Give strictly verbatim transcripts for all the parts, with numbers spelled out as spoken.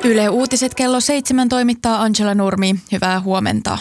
Yle Uutiset kello seitsemän toimittaa Angela Nurmi. Hyvää huomenta.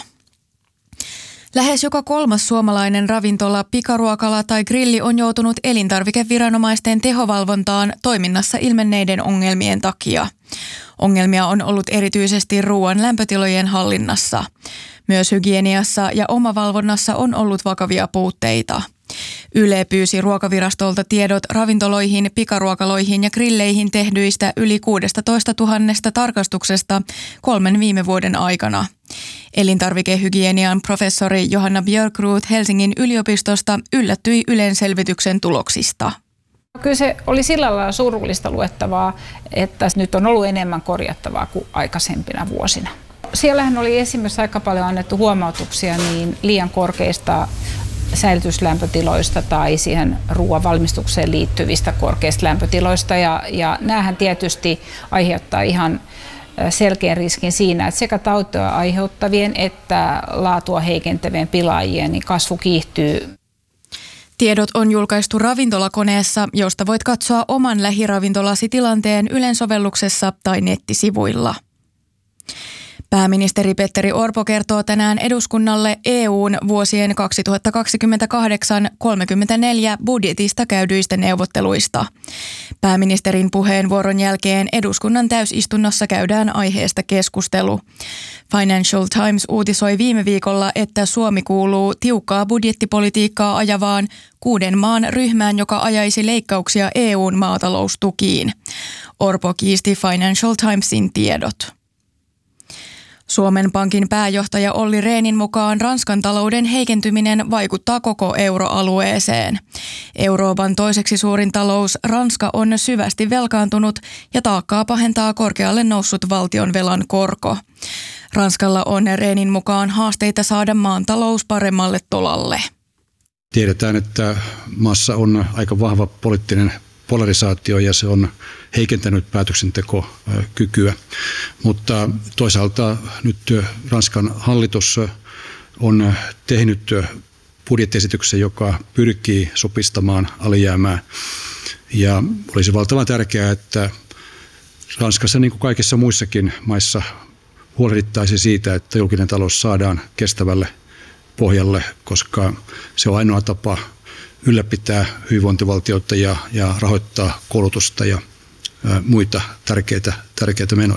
Lähes joka kolmas suomalainen ravintola, pikaruokala tai grilli on joutunut elintarvikeviranomaisten tehovalvontaan toiminnassa ilmenneiden ongelmien takia. Ongelmia on ollut erityisesti ruoan lämpötilojen hallinnassa. Myös hygieniassa ja omavalvonnassa on ollut vakavia puutteita. Yle pyysi Ruokavirastolta tiedot ravintoloihin, pikaruokaloihin ja grilleihin tehdyistä yli kuusitoista tuhatta tarkastuksesta kolmen viime vuoden aikana. Elintarvikehygienian professori Johanna Björkroth Helsingin yliopistosta yllättyi Ylen selvityksen tuloksista. Kyllä se oli sillä lailla surullista luettavaa, että nyt on ollut enemmän korjattavaa kuin aikaisempina vuosina. Siellähän oli esimerkiksi aika paljon annettu huomautuksia niin liian korkeista säilytyslämpötiloista tai siihen ruoan valmistukseen liittyvistä korkeista lämpötiloista. Ja, ja näähän tietysti aiheuttaa ihan selkeän riskin siinä, että sekä tautia aiheuttavien että laatua heikentävien pilaajien niin kasvu kiihtyy. Tiedot on julkaistu ravintolakoneessa, josta voit katsoa oman lähiravintolasi tilanteen Ylen sovelluksessa tai nettisivuilla. Pääministeri Petteri Orpo kertoo tänään eduskunnalle E U:n vuosien kaksituhattakaksikymmentäkahdeksan kolmekymmentäneljä budjetista käydyistä neuvotteluista. Pääministerin puheenvuoron jälkeen eduskunnan täysistunnossa käydään aiheesta keskustelu. Financial Times uutisoi viime viikolla, että Suomi kuuluu tiukkaa budjettipolitiikkaa ajavaan kuuden maan ryhmään, joka ajaisi leikkauksia E U:n maataloustukiin. Orpo kiisti Financial Timesin tiedot. Suomen Pankin pääjohtaja Olli Rehnin mukaan Ranskan talouden heikentyminen vaikuttaa koko euroalueeseen. Euroopan toiseksi suurin talous Ranska on syvästi velkaantunut ja taakkaa pahentaa korkealle noussut valtionvelan korko. Ranskalla on Rehnin mukaan haasteita saada maan talous paremmalle tolalle. Tiedetään, että maassa on aika vahva poliittinen polarisaatio ja se on heikentänyt päätöksentekokykyä, mutta toisaalta nyt Ranskan hallitus on tehnyt budjettiesityksen, joka pyrkii supistamaan alijäämää ja olisi valtavan tärkeää, että Ranskassa niin kuin kaikissa muissakin maissa huolehdittaisiin siitä, että julkinen talous saadaan kestävälle pohjalle, koska se on ainoa tapa ylläpitää hyvinvointivaltiota ja, ja rahoittaa koulutusta ja ä, muita tärkeitä, tärkeitä menoja.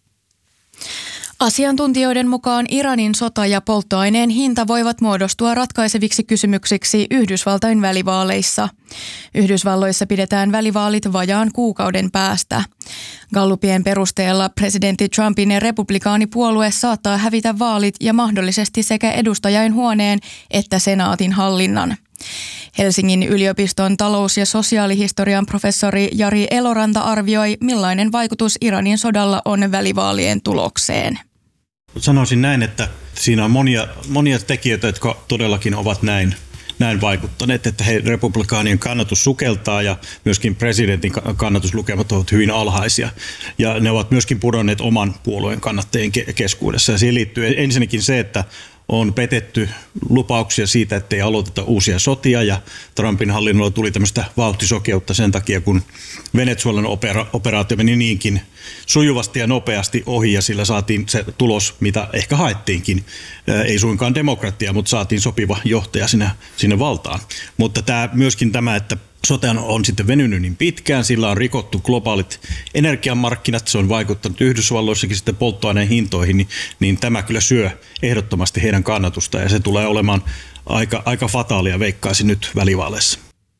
Asiantuntijoiden mukaan Iranin sota ja polttoaineen hinta voivat muodostua ratkaiseviksi kysymyksiksi Yhdysvaltain välivaaleissa. Yhdysvalloissa pidetään välivaalit vajaan kuukauden päästä. Gallupien perusteella presidentti Trumpin republikaanipuolue saattaa hävitä vaalit ja mahdollisesti sekä edustajainhuoneen että senaatin hallinnan. Helsingin yliopiston talous- ja sosiaalihistorian professori Jari Eloranta arvioi, millainen vaikutus Iranin sodalla on välivaalien tulokseen. Sanoisin näin, että siinä on monia, monia tekijöitä, jotka todellakin ovat näin, näin vaikuttaneet, että he republikaanien kannatus sukeltaa ja myöskin presidentin kannatuslukemat ovat hyvin alhaisia. Ja ne ovat myöskin pudonneet oman puolueen kannattajien keskuudessa. Ja siihen liittyy ensinnäkin se, että on petetty lupauksia siitä, ettei aloiteta uusia sotia ja Trumpin hallinnolla tuli tämmöistä vauhtisokeutta sen takia, kun Venezuelan opera- operaatio meni niinkin sujuvasti ja nopeasti ohi ja sillä saatiin se tulos, mitä ehkä haettiinkin. Ei suinkaan demokratia, mutta saatiin sopiva johtaja sinne, sinne valtaan. Mutta tämä, myöskin tämä, että sote on sitten venynyt niin pitkään, sillä on rikottu globaalit energiamarkkinat, se on vaikuttanut Yhdysvalloissakin sitten polttoaineen hintoihin, niin, niin tämä kyllä syö ehdottomasti heidän kannatusta ja se tulee olemaan aika, aika fataalia, veikkaisin nyt välivaaleissa.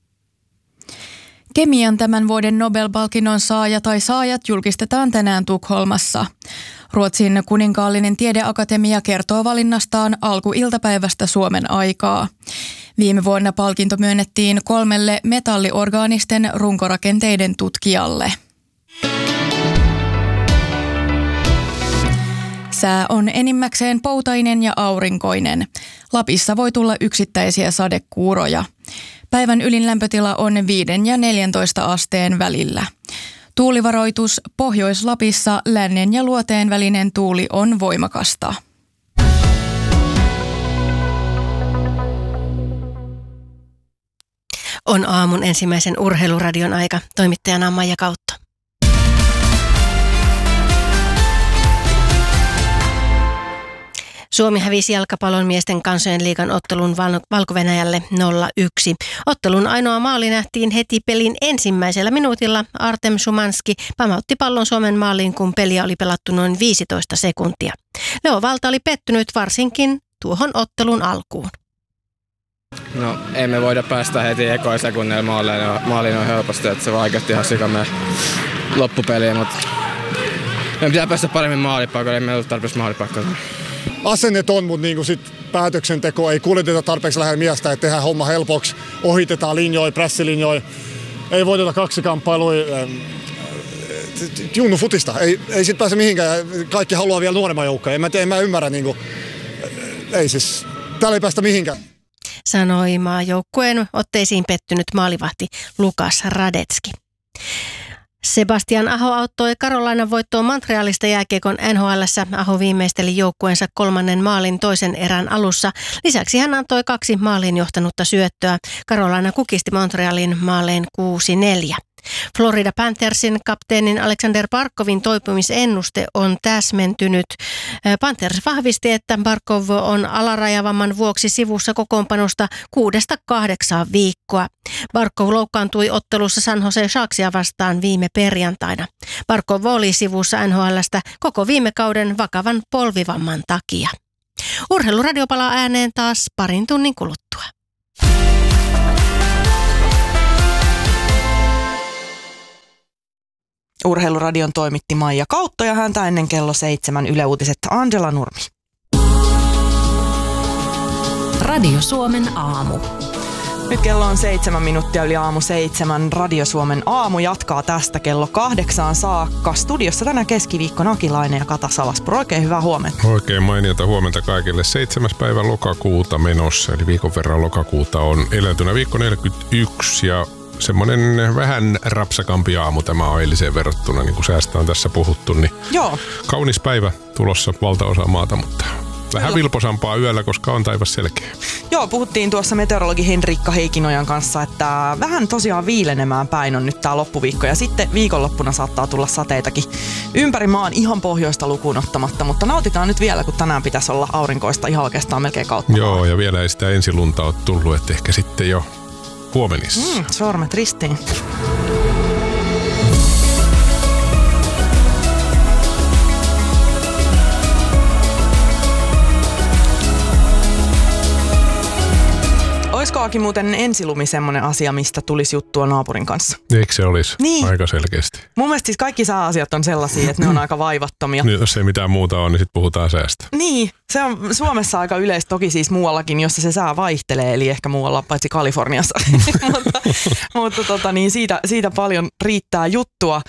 Kemian tämän vuoden Nobel-palkinnon saaja tai saajat julkistetaan tänään Tukholmassa. Ruotsin kuninkaallinen tiedeakatemia kertoo valinnastaan alkuiltapäivästä Suomen aikaa. Viime vuonna palkinto myönnettiin kolmelle metalliorgaanisten runkorakenteiden tutkijalle. Sää on enimmäkseen poutainen ja aurinkoinen. Lapissa voi tulla yksittäisiä sadekuuroja. Päivän ylin lämpötila on viiden ja neljäntoista asteen välillä. Tuulivaroitus Pohjois-Lapissa lännen ja luoteen välinen tuuli on voimakasta. On aamun ensimmäisen urheiluradion aika. Toimittajana on Maija Kautto. Suomi hävisi jalkapallon miesten kansojen liigan ottelun Val- Valko-Venäjälle nolla yksi. Ottelun ainoa maali nähtiin heti pelin ensimmäisellä minuutilla. Artem Szymanski pamautti pallon Suomen maaliin, kun peliä oli pelattu noin viisitoista sekuntia. Leo Valta oli pettynyt varsinkin tuohon ottelun alkuun. No, ei me voida päästä heti ekoin sekunneilla maaliin, maaliin on helposti, että se vaikeutti ihan sika meidän loppupeliä, mutta meidän pitää päästä paremmin maalipaikoille, ei meillä ole tarpeeksi maalipaikkoja. Asennet on, mutta niin sit päätöksenteko ei kuljeteta tarpeeksi lähellä miestä, että tehdään homma helpoksi, ohitetaan linjoja, prässilinjoja, ei voiteta kaksikamppailuja. Junnu futista, ei, ei sit pääse mihinkään, kaikki haluaa vielä nuoremman joukkoja, en mä, en mä ymmärrä, niin kuin, ei siis, täällä ei päästä mihinkään. Sanoi maajoukkueen otteisiin pettynyt maalivahti Lukas Radetski. Sebastian Aho auttoi Carolinan voittoon Montrealista jääkiekon N H L:ssä. Aho viimeisteli joukkueensa kolmannen maalin toisen erän alussa. Lisäksi hän antoi kaksi maaliin johtanutta syöttöä. Carolina kukisti Montrealin maaleen kuusi neljä. Florida Panthersin kapteenin Alexander Barkovin toipumisennuste on täsmentynyt. Panthers vahvisti, että Barkov on alarajavamman vuoksi sivussa kokoonpanosta kuudesta kahdeksaan viikkoa. Barkov loukkaantui ottelussa San Jose Sharksia vastaan viime perjantaina. Barkov oli sivussa N H L:stä koko viime kauden vakavan polvivamman takia. Urheiluradio palaa ääneen taas parin tunnin kuluttua. Urheiluradion toimitti Maija Kautto ja häntä ennen kello seitsemän Yle Uutiset Angela Nurmi. Radio Suomen aamu. Nyt kello on seitsemän minuuttia yli aamu seitsemän. Radio Suomen aamu jatkaa tästä kello kahdeksaan saakka. Studiossa tänään keskiviikko Nakilainen ja Kata Savaspuro. Oikein hyvää huomenta. Oikein mainiota huomenta kaikille. seitsemäs päivä lokakuuta menossa, eli viikon verran lokakuuta on eläntynä viikko neljäkymmentäyksi ja semmoinen vähän rapsakampi aamu tämä on eiliseen verrattuna, niin kuin säästä on tässä puhuttu. Niin joo. Kaunis päivä tulossa valtaosa maata, mutta vähän Kyllä. vilposampaa yöllä, koska on taivas selkeä. Joo, puhuttiin tuossa meteorologi Henrikka Heikinojan kanssa, että vähän tosiaan viilenemään päin on nyt tää loppuviikko. Ja sitten viikonloppuna saattaa tulla sateitakin ympäri maan ihan pohjoista lukuun ottamatta. Mutta nautitaan nyt vielä, kun tänään pitäisi olla aurinkoista ihan oikeastaan melkein kautta. Joo, ja vielä ei sitä ensilunta ole tullut, että ehkä sitten jo huomenissa. Mm, sormet ristiin. Olisiko Aki muuten ensilumi semmoinen asia, mistä tulisi juttua naapurin kanssa? Eikö se olisi? Niin. Aika selkeästi. Mun mielestä siis kaikki sääasiat on sellaisia, että ne on aika vaivattomia. Niin, jos ei mitään muuta on, niin sitten puhutaan säästä. Niin, se on Suomessa aika yleistä, toki siis muuallakin, jossa se sää vaihtelee, eli ehkä muualla paitsi Kaliforniassa. mutta mutta tota, niin siitä, siitä paljon riittää juttua.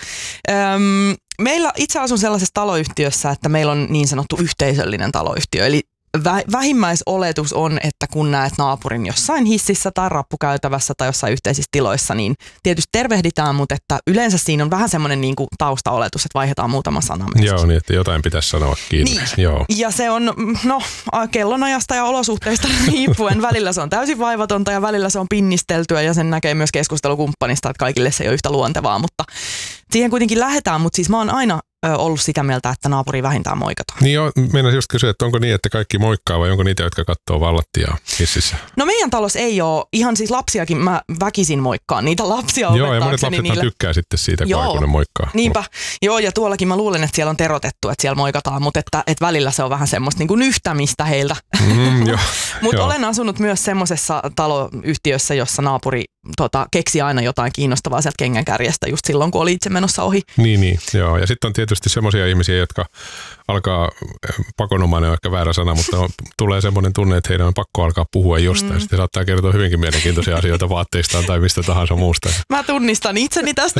Öm, meillä itse asun sellaisessa taloyhtiössä, että meillä on niin sanottu yhteisöllinen taloyhtiö, eli vähimmäisoletus on, että kun näet naapurin jossain hississä tai rappukäytävässä tai jossain yhteisissä tiloissa, niin tietysti tervehditään, mutta että yleensä siinä on vähän semmoinen niin kuin taustaoletus, että vaihdetaan muutama sana. Joo, niin että jotain pitäisi sanoa kiinni. Niin. Joo. Ja se on, no, kellonajasta ja olosuhteista riippuen. Välillä se on täysin vaivatonta ja välillä se on pinnisteltyä ja sen näkee myös keskustelukumppanista, että kaikille se ei ole yhtä luontevaa, mutta siihen kuitenkin lähdetään, mutta siis mä oon aina ollut sitä mieltä, että naapuri vähintään moikataan. Niin joo, meinasin just kysyä, että onko niin, että kaikki moikkaa vai onko niitä, jotka katsoo vallattiaa hississä? No meidän talossa ei ole, ihan siis lapsiakin mä väkisin moikkaan niitä lapsia opettaakseni. Joo, ja monet lapsethan niille tykkää sitten siitä, kun aikuinen moikkaa. Niinpä, joo, ja tuollakin mä luulen, että siellä on terotettu, että siellä moikataan, mutta että, että välillä se on vähän semmoista niin kuin nyhtämistä heiltä. Mm, mutta olen asunut myös semmoisessa taloyhtiössä, jossa naapuri tota, keksi aina jotain kiinnostavaa sieltä kengänkärjestä just silloin, kun oli itse menossa ohi. Niin, niin joo. Ja sitten on tietysti semmoisia ihmisiä, jotka alkaa, pakonomainen on ehkä väärä sana, mutta on, tulee semmoinen tunne, että heidän on pakko alkaa puhua jostain. Mm. Sitten saattaa kertoa hyvinkin mielenkiintoisia asioita vaatteistaan tai mistä tahansa muusta. Mä tunnistan itseni tästä.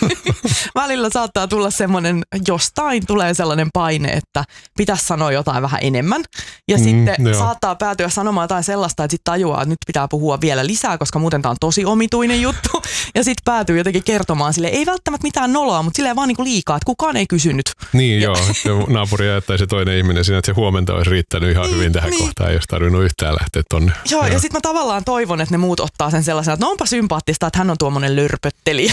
Välillä saattaa tulla semmoinen, jostain tulee sellainen paine, että pitäisi sanoa jotain vähän enemmän. Ja mm, sitten joo. saattaa päätyä sanomaan jotain sellaista, että sitten tajuaa, että nyt pitää puhua vielä lisää, koska muuten tämä on tosi omituinen juttu. Ja sitten päätyy jotenkin kertomaan sille, ei välttämättä mitään noloa, mutta silleen vaan niinku liikaa, että kukaan ei kysynyt. Niin joo, naapuri ajattaisi se toinen ihminen siinä, että se huomenta olisi riittänyt ihan niin, hyvin tähän niin. kohtaan, ei olisi tarvinnut yhtään lähteä tonne. Joo, joo. Ja sitten mä tavallaan toivon, että ne muut ottaa sen sellaisena, että no onpa sympaattista, että hän on tuommoinen lörpöttelijä.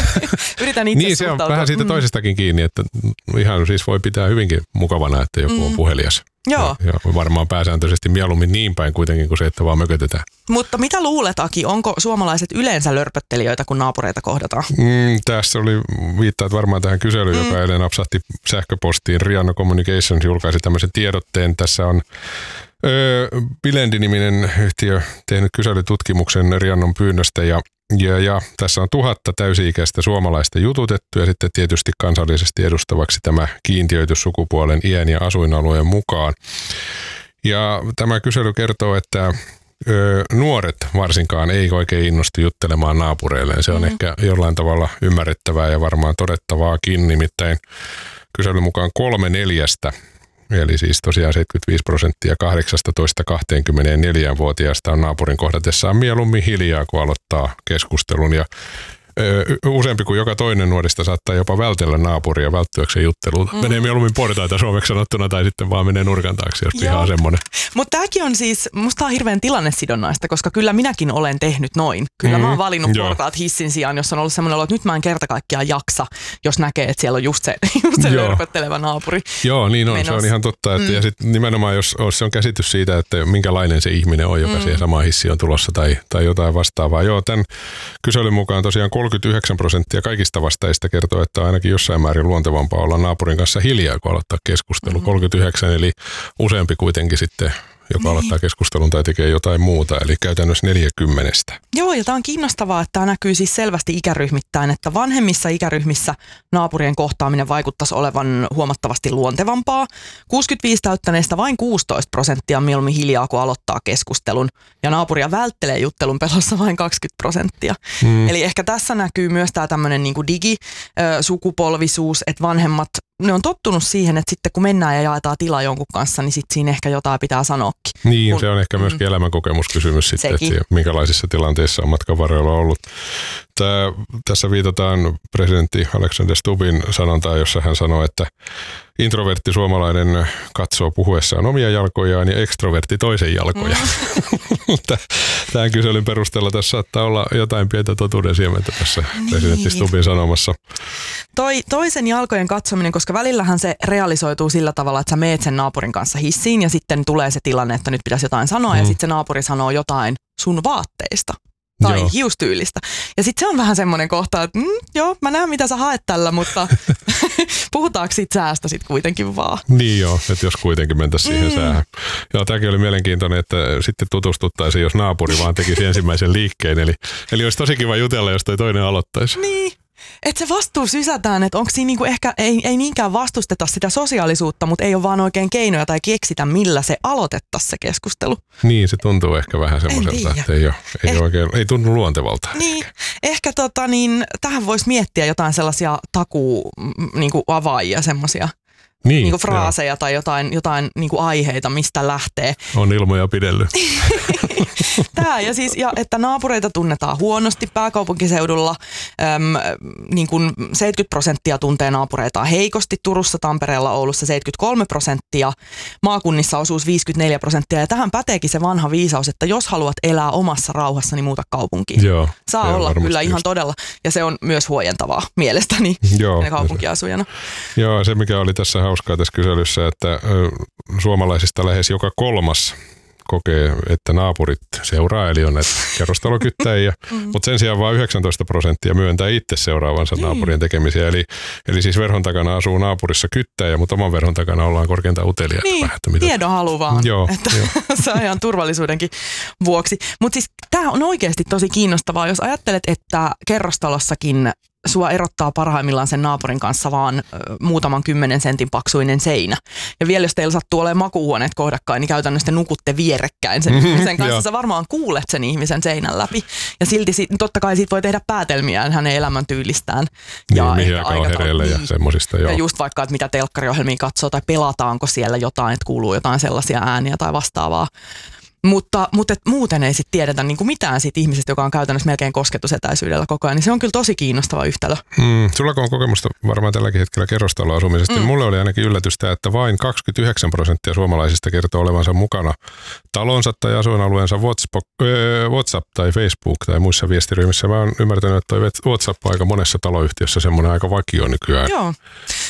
Yritän itse niin, se on vähän siitä toisestakin kiinni, että ihan siis voi pitää hyvinkin mukavana, että joku mm. on puhelias. Joo. Ja, ja varmaan pääsääntöisesti mieluummin niin päin kuitenkin kuin se, että vaan mökötetään. Mutta mitä luulet, Aki, onko suomalaiset yleensä lörpöttelijöitä, kun naapureita kohdataan? Mm, tässä oli, viittaat varmaan tähän kyselyyn, mm. joka eilen napsahti sähköpostiin. Rihanna Communications julkaisi tämmöisen tiedotteen. Tässä on öö, Bilendi-niminen yhtiö tehnyt kyselytutkimuksen Rihannan pyynnöstä ja Ja, ja tässä on tuhatta täysi-ikäistä suomalaista jututettu ja sitten tietysti kansallisesti edustavaksi tämä kiintiöitys sukupuolen, iän ja asuinalueen mukaan. Ja tämä kysely kertoo, että ö, nuoret varsinkaan ei oikein innostu juttelemaan naapureilleen. Se on mm-hmm. ehkä jollain tavalla ymmärrettävää ja varmaan todettavaakin, nimittäin kyselyn mukaan kolme neljästä. Eli siis tosiaan seitsemänkymmentäviisi prosenttia kahdeksastatoista kaksikymmentäneljä-vuotiaasta on naapurin kohdatessaan mieluummin hiljaa, kun aloittaa keskustelun. Ja ö, useampi kuin joka toinen nuorista saattaa jopa vältellä naapuria välttyäkseen juttelulta. Mm. Menee mieluummin portaita suomeksi sanottuna tai sitten vaan menee nurkan taakse, jos piha on semmoinen. Mutta tämäkin on siis, musta on hirveän tilannesidonnaista, koska kyllä minäkin olen tehnyt noin. Kyllä mm. mä oon valinnut Joo. portaat hissin sijaan, jos on ollut semmoinen olo, että nyt mä en kerta kaikkiaan jaksa, jos näkee, että siellä on just se, just se lörpöttelevä naapuri. Joo, niin on. Menos. Se on ihan totta. Että, mm. Ja sitten nimenomaan, jos, jos se on käsitys siitä, että minkälainen se ihminen on, joka mm. siihen samaan hissiin on tulossa tai, tai jotain vastaavaa. Joo, tämän kyselyn mukaan tosiaan kolmekymmentäyhdeksän prosenttia kaikista vastaajista kertoo, että on ainakin jossain määrin luontevampaa olla naapurin kanssa hiljaa, kun aloittaa keskustelu. Mm. kolmekymmentäyhdeksän, eli useampi kuitenkin sitten, joka niin. aloittaa keskustelun tai tekee jotain muuta, eli käytännössä neljäkymmentä. Joo, ja tämä on kiinnostavaa, että tämä näkyy siis selvästi ikäryhmittäin, että vanhemmissa ikäryhmissä naapurien kohtaaminen vaikuttaisi olevan huomattavasti luontevampaa. kuusikymmentäviisi täyttäneistä vain kuusitoista prosenttia on mieluummin hiljaa, kun aloittaa keskustelun, ja naapuria välttelee juttelun pelossa vain kaksikymmentä prosenttia. Hmm. Eli ehkä tässä näkyy myös tämä tämmöinen niin kuin digisukupolvisuus, että vanhemmat ne on tottunut siihen, että sitten kun mennään ja jaetaan tilaa jonkun kanssa, niin sitten siinä ehkä jotain pitää sanoakin. Niin, kun, se on ehkä myöskin mm, elämänkokemuskysymys sitten, että minkälaisissa tilanteissa on matkan varrella ollut. Tää, tässä viitataan presidentti Alexander Stubbin sanontaan, jossa hän sanoi, että introvertti suomalainen katsoo puhuessaan omia jalkojaan ja ekstrovertti toisen jalkoja. Mm. Tämän kyselyn perusteella tässä saattaa olla jotain pientä totuuden siementä tässä niin. presidentti Stubbin sanomassa. Toi, toisen jalkojen katsominen, koska välillähän se realisoituu sillä tavalla, että sä meet sen naapurin kanssa hissiin ja sitten tulee se tilanne, että nyt pitäisi jotain sanoa mm. ja sitten se naapuri sanoo jotain sun vaatteista. Tai joo. hiustyylistä. Ja sitten se on vähän semmoinen kohta, että mm, joo, mä näen mitä sä haet tällä, mutta puhutaanko siitä säästä sitten kuitenkin vaan? Niin joo, että jos kuitenkin mentäisiin siihen mm. säähän. Joo, tämäkin oli mielenkiintoinen, että sitten tutustuttaisiin, jos naapuri vaan tekisi ensimmäisen liikkeen. Eli, eli olisi tosi kiva jutella, jos toi toinen aloittaisi. Niin. Että se vastuu sysätään, että onko siinä niinku ehkä, ei, ei niinkään vastusteta sitä sosiaalisuutta, mutta ei ole vaan oikein keinoja tai keksitä, millä se aloitettaisiin se keskustelu. Niin, se tuntuu ehkä vähän semmoiselta, että ei, ole, ei, eh, oikein, ei tunnu luontevalta. Niin, ehkä tota, niin, tähän voisi miettiä jotain sellaisia takuu niinku avaajia, semmoisia. Niin, niin kuin fraaseja joo. tai jotain, jotain niin kuin aiheita, mistä lähtee. On ilmoja pidellyt. Tämä ja siis, ja, että naapureita tunnetaan huonosti pääkaupunkiseudulla. Äm, niin kuin seitsemänkymmentä prosenttia tuntee naapureita heikosti. Turussa, Tampereella, Oulussa seitsemänkymmentäkolme prosenttia. Maakunnissa osuus viisikymmentäneljä prosenttia. Ja tähän päteekin se vanha viisaus, että jos haluat elää omassa rauhassa, niin muuta kaupunkiin. Joo, saa olla kyllä ihan just. Todella. Ja se on myös huojentavaa mielestäni kaupunkiasujana. Joo, se mikä oli tässä hauskaa tässä kyselyssä, että suomalaisista lähes joka kolmas kokee, että naapurit seuraa, eli on näitä kerrostalokyttäjiä, mm. mutta sen sijaan vain yhdeksäntoista prosenttia myöntää itse seuraavansa mm. naapurien tekemisiä. Eli, eli siis verhon takana asuu naapurissa kyttäjä, mutta oman verhon takana ollaan korkeintaan uteliaita. Niin, mitä... tiedon halu vaan, joo, että jo. Se on ihan turvallisuudenkin vuoksi. Mutta siis tämä on oikeasti tosi kiinnostavaa, jos ajattelet, että kerrostalossakin sua erottaa parhaimmillaan sen naapurin kanssa vaan ö, muutaman kymmenen sentin paksuinen seinä. Ja vielä jos teillä sattuu olemaan makuuhuoneet kohdakkain, niin käytännössä nukutte vierekkäin sen ihmisen kanssa. Sä varmaan kuulet sen ihmisen seinän läpi. Ja silti sit, totta kai siitä voi tehdä päätelmiään hänen elämäntyylistään. Ja niin, mihin aikaan on hereillä ja semmosista. Ja just vaikka, että mitä telkkariohjelmia katsoo tai pelataanko siellä jotain, että kuuluu jotain sellaisia ääniä tai vastaavaa. Mutta, mutta muuten ei sitten tiedetä niin kuin mitään siitä ihmisestä, joka on käytännössä melkein kosketusetäisyydellä koko ajan. Niin se on kyllä tosi kiinnostava yhtälö. Mm, sulla on kokemusta varmaan tälläkin hetkellä kerrostaloasumisesta. Mm. Mulle oli ainakin yllätystä, että vain kaksikymmentäyhdeksän prosenttia suomalaisista kertoo olevansa mukana talonsa tai asuinalueensa WhatsApp, öö, WhatsApp tai Facebook tai muissa viestiryhmissä. Mä oon ymmärtänyt, että toi WhatsApp on aika monessa taloyhtiössä semmoinen aika vakio nykyään. Joo.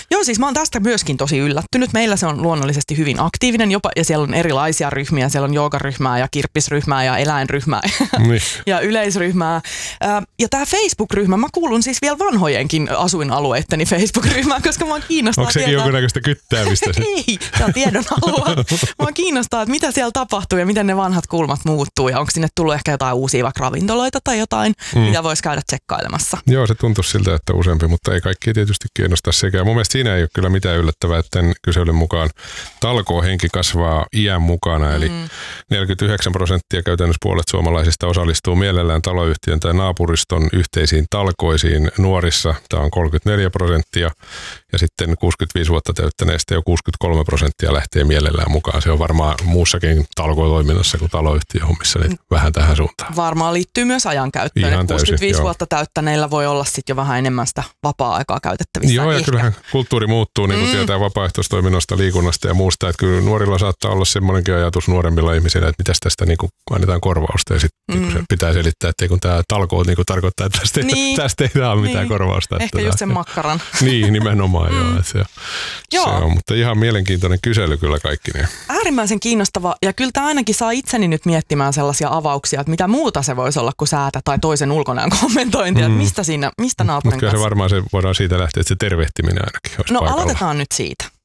Joo, siis mä oon tästä myöskin tosi yllättynyt. Meillä se on luonnollisesti hyvin aktiivinen jopa, ja siellä on erilaisia ryhmiä. Siellä on joogaryhmää ja kirppisryhmää ja eläinryhmää niin. ja yleisryhmää. Ja tämä Facebook-ryhmä, mä kuulun siis vielä vanhojenkin asuinalueitteni Facebook-ryhmään, koska mä kiinnostaa Onko sekin tietää... jonkunnäköistä kyttäämistä? Ei, tämä on tiedon alue. Mua kiinnostaa, että mitä siellä tapahtuu ja miten ne vanhat kulmat muuttuu ja onko sinne tullut ehkä jotain uusia vaikka ravintoloita tai jotain, mm. mitä voisi käydä tsekkailemassa. Joo, se tuntuu siltä, että useampi, mutta ei kaikki tietysti kiinnostaa sekä. Mun mielestä siinä ei ole kyllä mitään yllättävää, että tämän kyselyn mukaan talkoohenki kasvaa iän mukana, eli mm. neljäkymmentäyhdeksän prosenttia käytännössä puolet suomalaisista osallistuu mielellään taloyhtiön tai naapuriston yhteisiin talkoisiin nuorissa. Tämä on kolmekymmentäneljä prosenttia ja sitten kuusikymmentäviisi vuotta täyttäneistä jo kuusikymmentäkolme prosenttia lähtee mielellään mukaan. Se on varmaan muussakin talkootoiminnassa kuin taloyhtiöhommissa, niin vähän tähän suuntaan. Varmaan liittyy myös ajankäyttöön. Ihan täysin, kuusikymmentäviisi joo. vuotta täyttäneillä voi olla sitten jo vähän enemmän sitä vapaa-aikaa käytettävissä. Joo, ja ehkä. kyllähän kulttuuri muuttuu, niin kuin mm. tietää vapaaehtoistoiminnasta, liikunnasta ja muusta. Että kyllä nuorilla saattaa olla semmoinenkin ajatus nuoremmilla ihmisillä, että mitäs tästä niin kuin annetaan korvausta. Ja sitten mm. niin se pitää selittää, että kun tämä talkoot niin kuin tarkoittaa, että tästä, niin. tästä ei saa mitään niin. korvausta. Ehkä että just tämä, sen makkaran. Niin, nimenomaan mm. joo, että se, joo. se on. Mutta ihan mielenkiintoinen kysely kyllä kaikki. Niin. Äärimmäisen kiinnostava. Ja kyllä tämä ainakin saa itseni nyt miettimään sellaisia avauksia, että mitä muuta se voisi olla kuin säätä tai toisen ulkonäön kommentointia. Mm. Että mistä, siinä, mistä naapurin Mutta kyllä se varmaan se voidaan siitä lähteä, että se tervehtiminen ainakin olisi No paikalla. Aloitetaan nyt siitä.